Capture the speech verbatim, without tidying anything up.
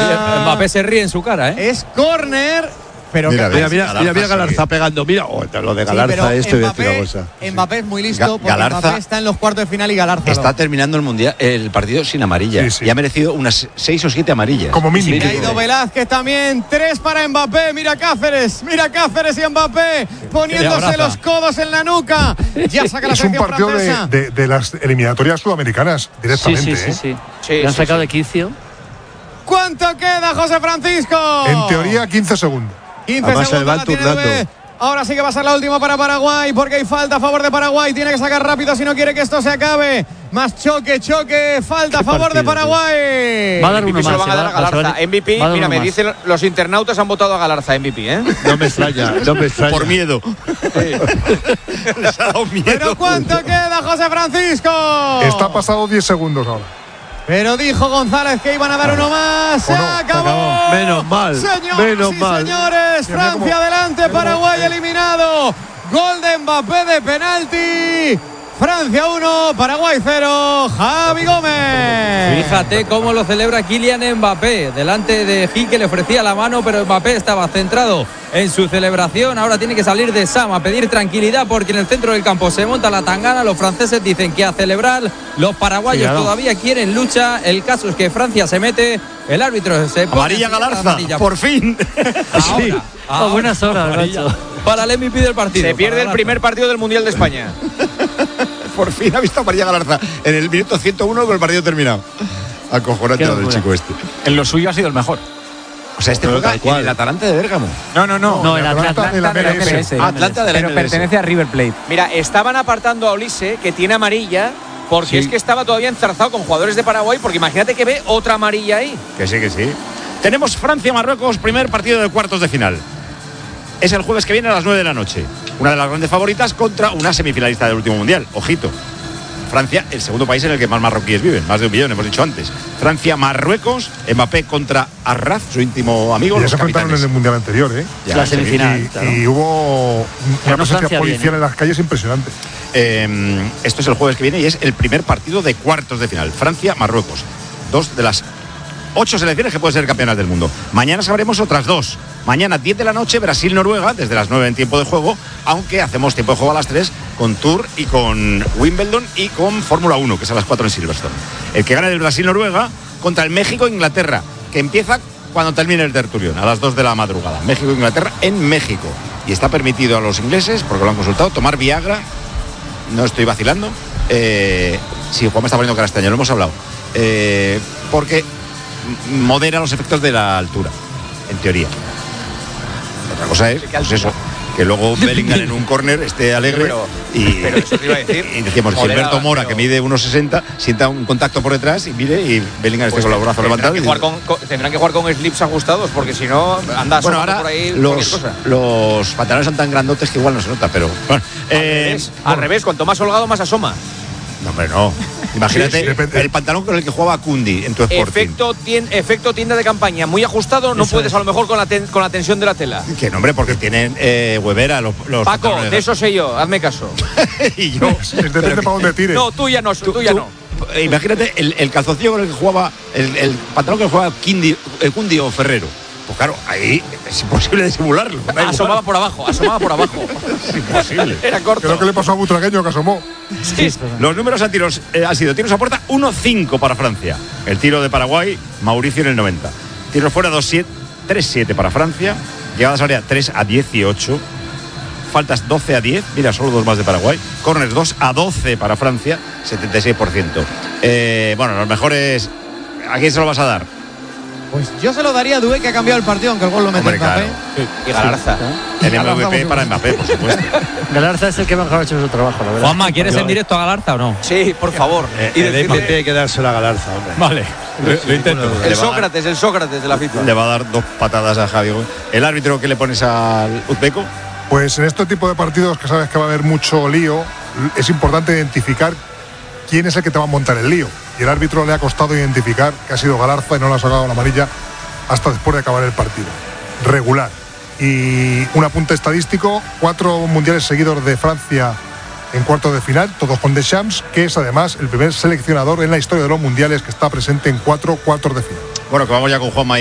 Mbappé se ríe en su cara, ¿eh? Es córner. Pero mira, mira, mira, Galarza, mira, mira Galarza pegando. Mira, oh, lo de Galarza, sí, esto voy a Mbappé, decir una cosa. Mbappé es muy listo porque Galarza Mbappé está en los cuartos de final y Galarza está no. terminando el mundial, el partido sin amarilla. Sí, sí. Y ha merecido unas seis o siete amarillas. Como mínimo. Mira, ha ido Velázquez también. Tres para Mbappé. Mira Cáceres. Mira Cáceres y Mbappé poniéndose los codos en la nuca. Ya saca la Es un selección partido de, francesa. de, de las eliminatorias sudamericanas directamente. Sí, sí, sí, ¿eh? sí. Sí, Le han sí, sacado sí. de quicio. ¿Cuánto queda, José Francisco? En teoría, quince segundos. quince Además, se segundos van la tiene turnando. Dubé. Ahora sí que va a ser la última para Paraguay porque hay falta a favor de Paraguay. Tiene que sacar rápido si no quiere que esto se acabe. Más choque, choque. Falta a favor de Paraguay. Va a dar uno M V P se lo más. van a dar a Galarza. M V P, Va a dar mira, uno me más. dicen los internautas han votado a Galarza M V P, ¿eh? No me extraña, no me extraña. Por miedo. Les ha dado miedo. ¿Pero cuánto queda, José Francisco? Está pasado diez segundos ahora. Pero dijo González que iban a dar uno más. ¡Se O no, acabó! acabó. Menos mal, Señoras menos y mal. señores, Mira, mira Francia cómo- adelante, mira Paraguay cómo- eliminado. Gol de Mbappé de penalti. Francia uno, Paraguay cero. Javi Gómez. Fíjate cómo lo celebra Kylian Mbappé. Delante de Gil, que le ofrecía la mano, pero Mbappé estaba centrado en su celebración. Ahora tiene que salir de Sam a pedir tranquilidad porque en el centro del campo se monta la tangana. Los franceses dicen que a celebrar. Los paraguayos Cuidado. todavía quieren lucha. El caso es que Francia se mete. El árbitro se pone Amarilla a señalar Galarza, amarilla. por fin. Ahora, Sí. ahora, buenas horas, amarilla macho. para el M V P del partido. Se pierde para el Galarza. primer partido del Mundial de España. Por fin ha visto a María Galarza en el minuto ciento uno con el partido terminado. Acojonante Qué lo del locura. chico este. En lo suyo ha sido el mejor. O sea, este Pero juega tal cual. en el Atalanta de Bérgamo. No, no, no. No, el Atlanta Atlanta de la de la M L S. M L S. Atlanta de la Pero M L S. pertenece a River Plate. Mira, estaban apartando a Olise, que tiene amarilla, porque Sí. es que estaba todavía enzarzado con jugadores de Paraguay, porque imagínate que ve otra amarilla ahí. Que sí, que sí. Tenemos Francia-Marruecos, primer partido de cuartos de final. Es el jueves que viene a las nueve de la noche. Una de las grandes favoritas contra una semifinalista del último mundial. Ojito. Francia, el segundo país en el que más marroquíes viven, más de un millón, hemos dicho antes. Francia-Marruecos, Mbappé contra Arraf, su íntimo amigo, Ya los se enfrentaron en capitanes. el mundial anterior, ¿eh? Ya, La sí. semifinal. Y, claro. y hubo una Ganó presencia Francia policial bien, ¿eh? en las calles impresionante. Eh, esto es el jueves que viene y es el primer partido de cuartos de final. Francia-Marruecos. Dos de las ocho selecciones que pueden ser campeonas del mundo. Mañana sabremos otras dos. Mañana, diez de la noche, Brasil-Noruega, desde las nueve en tiempo de juego, aunque hacemos tiempo de juego a las tres con Tour y con Wimbledon y con Fórmula uno, que es a las cuatro en Silverstone. El que gane del Brasil-Noruega contra el México-Inglaterra, que empieza cuando termine el tertulión, a las dos de la madrugada. México-Inglaterra en México. Y está permitido a los ingleses, porque lo han consultado, tomar Viagra. No estoy vacilando. Eh, sí, Juan me está poniendo castaño, lo hemos hablado. Eh, porque modera los efectos de la altura, en teoría. Otra cosa es, pues eso, que luego Bellingham en un córner esté alegre Pero- y, pero eso te iba a decir. y decíamos, Modera, Gilberto Mora, pero- que mide uno sesenta, sienta un contacto por detrás y mire, y Bellingham esté Pues con los brazos tendrán levantados. que y- jugar con, con- tendrán que jugar con slips ajustados, porque si no, anda Bueno, asomando ahora por ahí los, cualquier cosa. los pantalones son tan grandotes que igual no se nota, pero bueno. Al, Eh, revés, al revés, cuanto más holgado, más asoma. No, hombre, no. Imagínate Sí, depende. el pantalón con el que jugaba Kundi en tu Sporting. Efecto, tien- efecto tienda de campaña muy ajustado, no Eso puedes es. a lo mejor con la, ten- con la tensión de la tela. Que no, hombre, porque tienen eh, huevera los, los Paco, pantalones de eso sé yo, hazme caso. y yo. Es depende para dónde tires. No, tú ya no, tú, Tú- ya tú- no. eh, Imagínate el, el calzoncillo con el que jugaba, el, el pantalón con el que jugaba Kundi, el Kundi o Ferrero. Pues claro, ahí es imposible disimularlo. da igual. Asomaba por abajo, asomaba por abajo. Es imposible. Era corto. Creo que le pasó a Butragueño, que asomó. Sí. Los números a tiros eh, han sido tiros a puerta uno cinco para Francia. El tiro de Paraguay, Mauricio en el noventa. Tiros fuera dos siete, tres siete para Francia. Llegadas a área tres a dieciocho. Faltas doce a diez. Mira, solo dos más de Paraguay. Corners dos a doce para Francia, setenta y seis por ciento. Eh, bueno, los mejores. ¿A quién se lo vas a dar? Pues yo se lo daría a Dubé, que ha cambiado el partido, aunque el gol lo mete Hombre, Mbappé. claro. Y Galarza. El M V P para Mbappé, por supuesto. Galarza es el que mejor ha hecho su trabajo, la verdad. Juanma, ¿quieres en directo a Galarza o no? Sí, por favor. Eh, Y el decirle- M V P hay que dárselo a Galarza, hombre. Vale, lo, lo intento. el Le va a dar- Sócrates, el Sócrates de la FIFA. Le va a dar dos patadas a Javi. ¿El árbitro que le pones al uzbeco? Pues en este tipo de partidos que sabes que va a haber mucho lío, es importante identificar quién es el que te va a montar el lío. Y el árbitro le ha costado identificar que ha sido Galarza y no le ha sacado la amarilla hasta después de acabar el partido. Regular. Y un apunte estadístico, cuatro mundiales seguidos de Francia en cuartos de final, todos con Deschamps, que es además el primer seleccionador en la historia de los mundiales que está presente en cuatro cuartos de final. Bueno, que vamos ya con Juanma